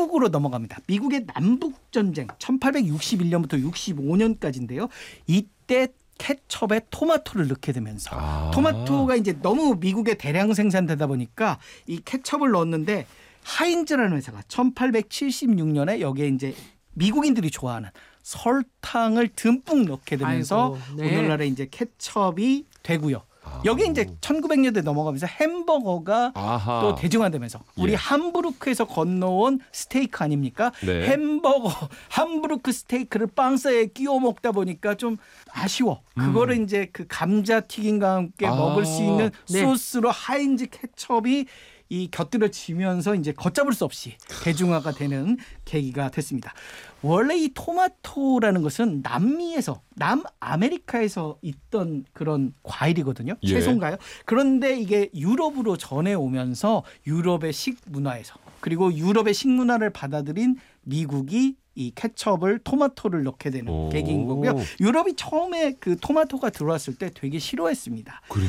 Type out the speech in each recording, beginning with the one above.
미국으로 넘어갑니다. 미국의 남북전쟁 1861년부터 65년까지인데요. 이때 케첩에 토마토를 넣게 되면서 토마토가 이제 너무 미국에 대량 생산되다 보니까 이 케첩을 넣었는데 하인즈라는 회사가 1876년에 여기에 이제 미국인들이 좋아하는 설탕을 듬뿍 넣게 되면서 오늘날의 이제 케첩이 되고요. 여기 이제 1900년대 넘어가면서 햄버거가 또 대중화되면서 우리 함부르크에서 건너온 스테이크 아닙니까? 네. 햄버거, 함부르크 스테이크를 빵사에 끼워 먹다 보니까 좀 아쉬워. 그거를 이제 그 감자튀김과 함께 먹을 수 있는 소스로 하인즈 케첩이 이 곁들여지면서 이제 걷잡을 수 없이 대중화가 되는 계기가 됐습니다. 원래 이 토마토라는 것은 남미에서 남아메리카에서 있던 그런 과일이거든요. 채소인가요? 그런데 이게 유럽으로 전해오면서 유럽의 식문화에서 그리고 유럽의 식문화를 받아들인 미국이 이 케첩을 토마토를 넣게 되는 계기인 거고요. 유럽이 처음에 그 토마토가 들어왔을 때 되게 싫어했습니다. 그래요?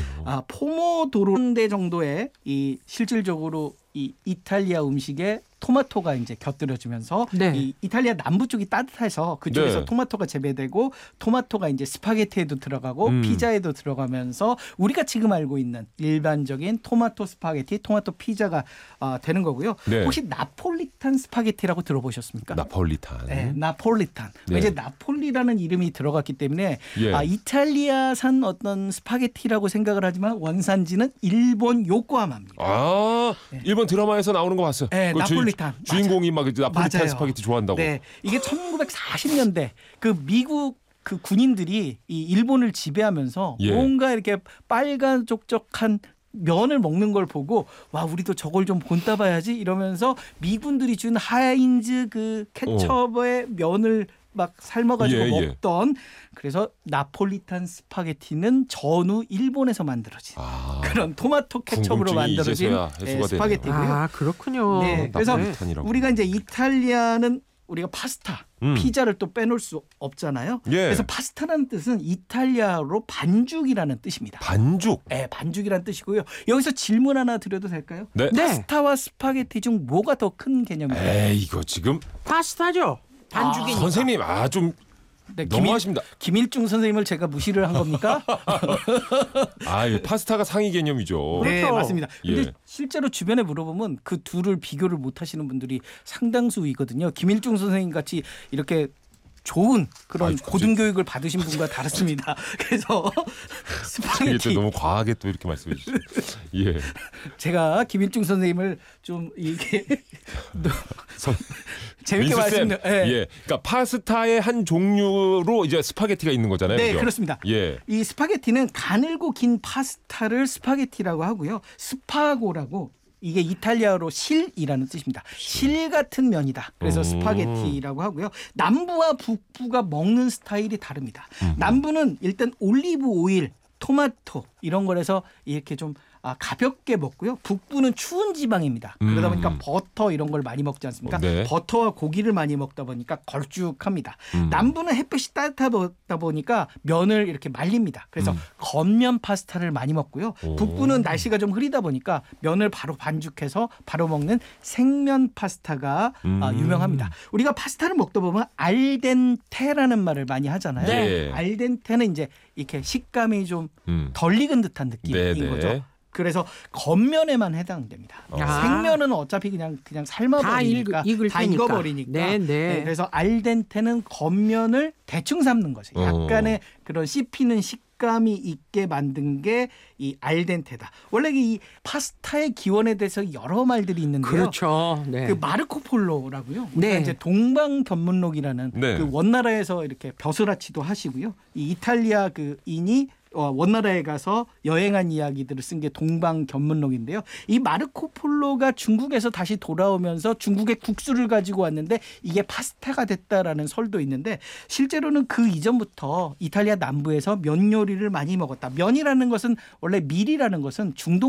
포모도로인데 정도의 이 실질적으로 이 이탈리아 음식에 토마토가 이제 곁들여지면서 이 이탈리아 남부 쪽이 따뜻해서 그쪽에서 토마토가 재배되고 토마토가 이제 스파게티에도 들어가고 피자에도 들어가면서 우리가 지금 알고 있는 일반적인 토마토 스파게티, 토마토 피자가 되는 거고요. 혹시 나폴리탄 스파게티라고 들어보셨습니까? 나폴리탄. 네, 나폴리탄. 이제 나폴리라는 이름이 들어갔기 때문에 이탈리아산 어떤 스파게티라고 생각을 하지만 원산지는 일본 요코하마입니다. 일본 드라마에서 나오는 거 봤어요. 네, 나폴리탄. 주인공이 막 나폴리탄 맞아요. 스파게티 좋아한다고. 네, 이게 1940년대 그 미국 그 군인들이 이 일본을 지배하면서 뭔가 이렇게 빨간 촉촉한 면을 먹는 걸 보고 와 우리도 저걸 좀 본따 봐야지 이러면서 미군들이 준 하인즈 그 케첩의 면을 막 삶아가지고 먹던 그래서 나폴리탄 스파게티는 전후 일본에서 만들어진 그런 토마토 케첩으로 만들어진 스파게티고요. 그렇군요. 네, 그래서 우리가 이제 이탈리아는 우리가 파스타, 피자를 또 빼놓을 수 없잖아요. 그래서 파스타라는 뜻은 이탈리아로 반죽이라는 뜻입니다. 반죽? 네, 반죽이라는 뜻이고요. 여기서 질문 하나 드려도 될까요? 네. 파스타와 스파게티 중 뭐가 더 큰 개념인가요? 이거 지금 파스타죠. 반죽이니까. 선생님 좀 너무하십니다. 김일중 선생님을 제가 무시를 한 겁니까? 파스타가 상위 개념이죠. 네, 그렇죠. 맞습니다. 근데 실제로 주변에 물어보면 그 둘을 비교를 못 하시는 분들이 상당수이거든요. 김일중 선생님 같이 이렇게 좋은 그런 고등교육을 받으신 분과 다릅니다. 그래서 스파게티 너무 과하게 또 이렇게 말씀해 주시죠. 제가 김일중 선생님을 좀 이게 재밌게 말씀드려. 그러니까 파스타의 한 종류로 이제 스파게티가 있는 거잖아요. 네, 그죠? 그렇습니다. 이 스파게티는 가늘고 긴 파스타를 스파게티라고 하고요. 스파고라고 이게 이탈리아어로 실이라는 뜻입니다. 실 같은 면이다. 그래서 스파게티라고 하고요. 남부와 북부가 먹는 스타일이 다릅니다. 남부는 일단 올리브 오일, 토마토 이런 거라서 이렇게 좀 가볍게 먹고요. 북부는 추운 지방입니다. 그러다 보니까 버터 이런 걸 많이 먹지 않습니까? 버터와 고기를 많이 먹다 보니까 걸쭉합니다. 남부는 햇볕이 따뜻하다 보니까 면을 이렇게 말립니다. 그래서 겉면 파스타를 많이 먹고요. 북부는 날씨가 좀 흐리다 보니까 면을 바로 반죽해서 바로 먹는 생면 파스타가 유명합니다. 우리가 파스타를 먹다 보면 알덴테라는 말을 많이 하잖아요. 알덴테는 이제 이렇게 식감이 좀 덜 익은 듯한 느낌인 거죠. 그래서 겉면에만 해당됩니다. 생면은 어차피 그냥 삶아버리니까 다 익어버리니까. 네, 그래서 알덴테는 겉면을 대충 삶는 거죠. 약간의 그런 씹히는 식감이 있게 만든 게 이 알덴테다. 원래 이 파스타의 기원에 대해서 여러 말들이 있는데요. 그렇죠. 그 마르코 폴로라고요. 이제 동방견문록이라는 그 원나라에서 이렇게 벼슬아치도 하시고요. 이 이탈리아 그 인이 원나라에 가서 여행한 이야기들을 쓴 게 동방견문록인데요. 이 마르코 폴로가 중국에서 다시 돌아오면서 중국의 국수를 가지고 왔는데 이게 파스타가 됐다라는 설도 있는데 실제로는 그 이전부터 이탈리아 남부에서 면 요리를 많이 먹었다. 면이라는 것은 원래 밀이라는 것은 중동